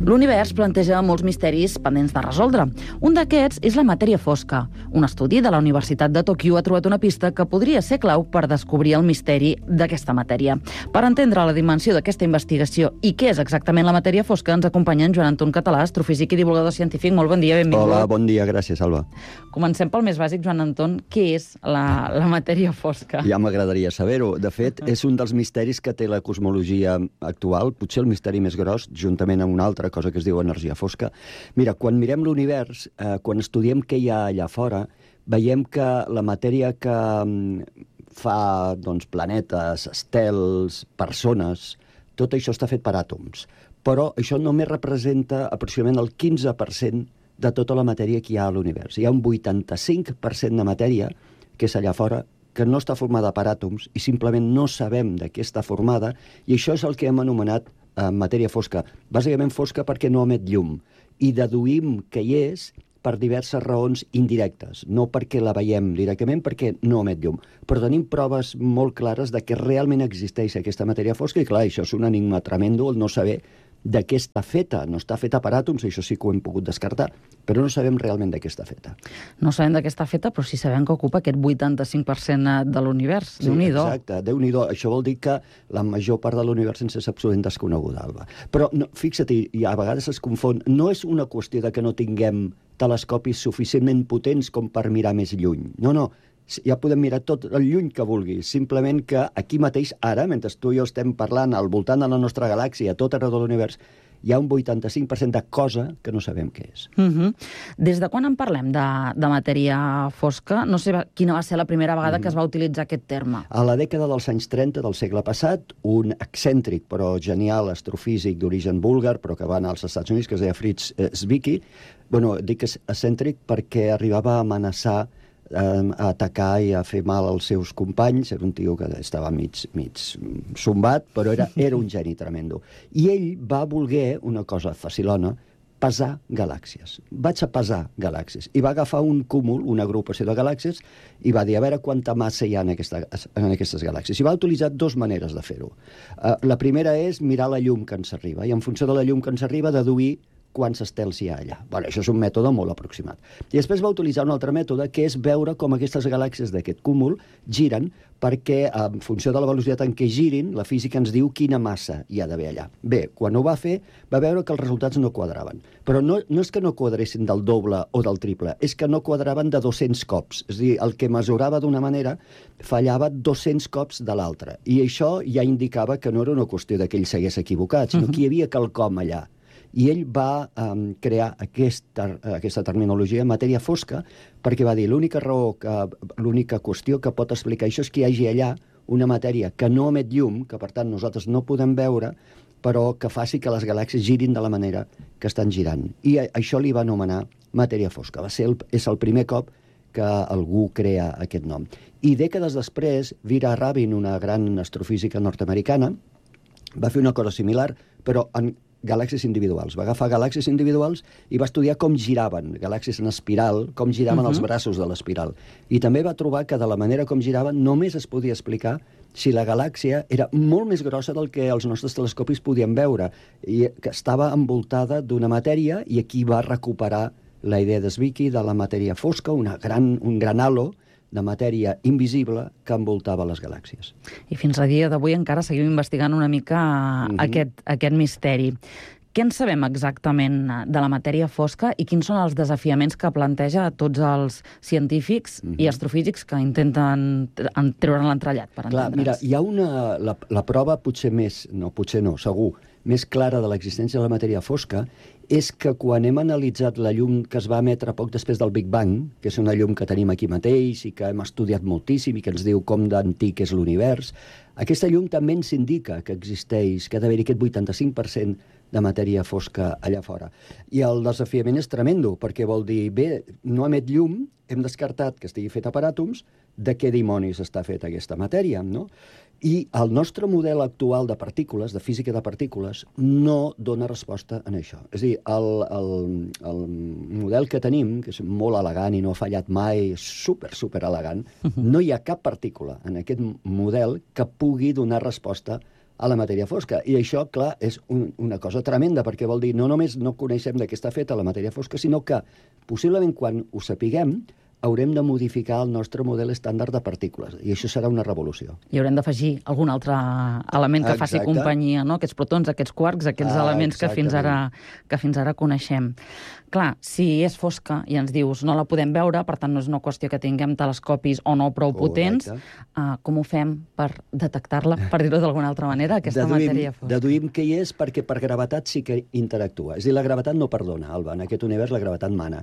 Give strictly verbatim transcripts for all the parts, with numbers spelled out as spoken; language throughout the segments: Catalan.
L'univers planteja molts misteris pendents de resoldre. Un d'aquests és la matèria fosca. Un estudi de la Universitat de Tòquio ha trobat una pista que podria ser clau per descobrir el misteri d'aquesta matèria. Per entendre la dimensió d'aquesta investigació i què és exactament la matèria fosca, ens acompanya en Joan Anton Català, astrofísic i divulgador científic. Molt bon dia, benvingut. Hola, bon dia, gràcies, Alba. Comencem pel més bàsic, Joan Anton. Què és la, la matèria fosca? Ja m'agradaria saber-ho. De fet, és un dels misteris que té la cosmologia actual, potser el misteri més gros, juntament amb una altra cosa que es diu energia fosca. Mira, quan mirem l'univers, eh, quan estudiem què hi ha allà fora, veiem que la matèria que fa doncs, planetes, estels, persones, tot això està fet per àtoms. Però això només representa aproximadament el quinze per cent de tota la matèria que hi ha a l'univers. Hi ha un vuitanta-cinc per cent de matèria que és allà fora, que no està formada per àtoms i simplement no sabem de què està formada, i això és el que hem anomenat eh, matèria fosca. Bàsicament fosca perquè no emet llum, i deduïm que hi és per diverses raons indirectes, no perquè la veiem directament, perquè no emet llum. Però tenim proves molt clares de que realment existeix aquesta matèria fosca, i clar, això és un enigma tremendo, el no saber de què està feta. No està feta per àtoms, això sí que ho hem pogut descartar, però no sabem realment de què està feta. No sabem de què està feta, però sí sabem que ocupa aquest vuitanta-cinc per cent de l'univers. Sí, Déu-n'hi-do. exacte, Déu-n'hi-do. Això vol dir que la major part de l'univers ens és absolutament desconeguda, Alba. Però no, fixa't, i a vegades es confon, no és una qüestió de que no tinguem telescopis suficientment potents com per mirar més lluny. No, no, ja podem mirar tot el lluny que vulguis, simplement que aquí mateix, ara, mentre tu i jo estem parlant al voltant de la nostra galàxia, a tot arreu de l'univers, hi ha un vuitanta-cinc per cent de cosa que no sabem què és. Uh -huh. Des de quan en parlem de, de matèria fosca? No sé quina va ser la primera vegada uh -huh. que es va utilitzar aquest terme. A la dècada dels anys trenta del segle passat, un excèntric però genial astrofísic d'origen búlgar, però que va anar als Estats Units, que es deia Fritz Zwicky, bueno, dic excèntric perquè arribava a amenaçar a atacar i a fer mal als seus companys. Era un tio que estava mig, mig sombat, però era, era un geni tremendo. I ell va voler una cosa facilona, pesar galàxies. Vaig a pesar galàxies. I va agafar un cúmul, una agrupació de galàxies, i va dir, a veure quanta massa hi ha en, aquesta, en aquestes galàxies. I va utilitzar dues maneres de fer-ho. Uh, la primera és mirar la llum que ens arriba, i en funció de la llum que ens arriba, deduir quants estels hi ha allà. Bueno, això és un mètode molt aproximat. I després va utilitzar un altre mètode, que és veure com aquestes galàxies d'aquest cúmul giren, perquè en funció de la velocitat en què girin, la física ens diu quina massa hi ha d'haver allà. Bé, quan ho va fer, va veure que els resultats no quadraven. Però no, no és que no quadressin del doble o del triple, és que no quadraven de dos-cents cops. És a dir, el que mesurava d'una manera fallava dos-cents cops de l'altra. I això ja indicava que no era una qüestió de que ell s'hagués equivocat, sinó que hi havia quelcom allà. I ell va um, crear aquesta, aquesta terminologia, matèria fosca, perquè va dir l'única raó, que l'única qüestió que pot explicar això és que hi hagi allà una matèria que no emet llum, que per tant nosaltres no podem veure, però que faci que les galàxies girin de la manera que estan girant. I això li va anomenar matèria fosca. Va ser el, és el primer cop que algú crea aquest nom. I dècades després, Vera Rubin, una gran astrofísica nord-americana, va fer una cosa similar, però en galàxies individuals. Va agafar galàxies individuals i va estudiar com giraven, galàxies en espiral, com giraven uh-huh. els braços de l'espiral. I també va trobar que de la manera com giraven només es podia explicar si la galàxia era molt més grossa del que els nostres telescopis podien veure, i que estava envoltada d'una matèria, i aquí va recuperar la idea de Zwicky de la matèria fosca, una gran, un gran halo de matèria invisible que envoltava les galàxies. I fins a dia d'avui encara seguim investigant una mica mm-hmm. aquest, aquest misteri. Què en sabem exactament de la matèria fosca i quins són els desafiaments que planteja a tots els científics mm-hmm. i astrofísics que intenten treure'n l'entrellat, per entendre's? Clar, mira, hi ha una... La, la prova potser més... No, potser no, segur, més clara de l'existència de la matèria fosca és que quan hem analitzat la llum que es va emetre poc després del Big Bang, que és una llum que tenim aquí mateix i que hem estudiat moltíssim i que ens diu com d'antic és l'univers, aquesta llum també ens indica que existeix, que ha d'haver-hi aquest vuitanta-cinc per cent de matèria fosca allà fora. I el desafiament és tremendo, perquè vol dir, bé, no emet llum, hem descartat que estigui feta per àtoms, de què dimonis està feta aquesta matèria, no? I el nostre model actual de partícules, de física de partícules, no dona resposta a això. És a dir, el, el, el model que tenim, que és molt elegant i no ha fallat mai, super, super elegant, no hi ha cap partícula en aquest model que pugui donar resposta a la matèria fosca. I això, clar, és un, una cosa tremenda, perquè vol dir no només no coneixem de què està feta la matèria fosca, sinó que possiblement quan ho sapiguem haurem de modificar el nostre model estàndard de partícules, i això serà una revolució. I haurem d'afegir algun altre element que Exacte. faci companyia, no? Aquests protons, aquests quarks, aquests Ah, elements que fins, ara, exactament. que fins ara coneixem. Clar, si és fosca i ens dius no la podem veure, per tant no és una qüestió que tinguem telescopis o no prou potents, uh, com ho fem per detectar-la, per dir-ho d'alguna altra manera, aquesta deduïm, matèria fosca? Deduïm que hi és perquè per gravetat sí que interactua. És a dir, la gravetat no perdona, Alba. En aquest univers la gravetat mana.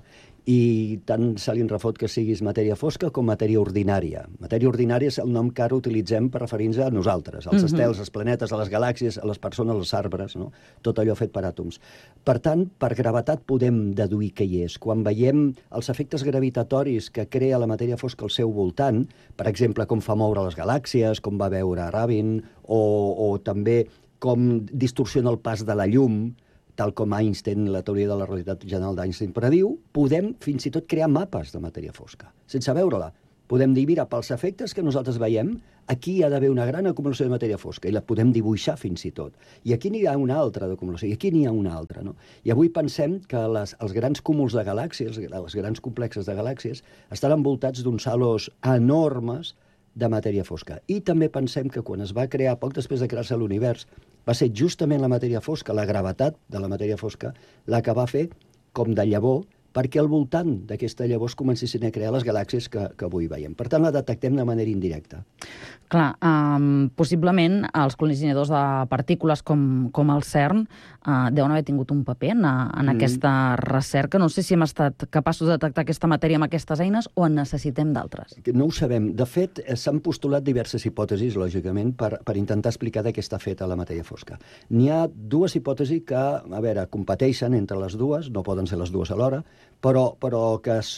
I tant se li en refot que siguis matèria fosca com matèria ordinària. Matèria ordinària és el nom que ara utilitzem per referir-nos a nosaltres, als estels, als planetes, a les galàxies, a les persones, als arbres, no? Tot allò fet per àtoms. Per tant, per gravetat podem deduir que hi és. Quan veiem els efectes gravitatoris que crea la matèria fosca al seu voltant, per exemple, com fa moure les galàxies, com va veure Rabin, o, o també com distorsiona el pas de la llum, tal com Einstein, la teoria de la relativitat general d'Einstein prediu, podem fins i tot crear mapes de matèria fosca, sense veure-la. Podem dir, mira, pels efectes que nosaltres veiem, aquí hi ha d'haver una gran acumulació de matèria fosca, i la podem dibuixar fins i tot. I aquí n'hi ha una altra d'acumulació, i aquí n'hi ha una altra, no? I avui pensem que les, els grans cúmuls de galàxies, els grans complexes de galàxies, estan envoltats d'uns halos enormes de matèria fosca. I també pensem que quan es va crear, poc després de crear-se l'univers, va ser justament la matèria fosca, la gravetat de la matèria fosca, la que va fer com de llavor, perquè al voltant d'aquesta llavor es comencessin a crear les galàxies que, que avui veiem. Per tant, la detectem de manera indirecta. Clar, um, possiblement els col·lisionadors de partícules com, com el CERN uh, deuen haver tingut un paper en, en mm. aquesta recerca. No sé si hem estat capaços de detectar aquesta matèria amb aquestes eines o en necessitem d'altres. No ho sabem. De fet, s'han postulat diverses hipòtesis, lògicament, per, per intentar explicar de què està feta la matèria fosca. N'hi ha dues hipòtesis que, a veure, competeixen entre les dues, no poden ser les dues alhora, però, però que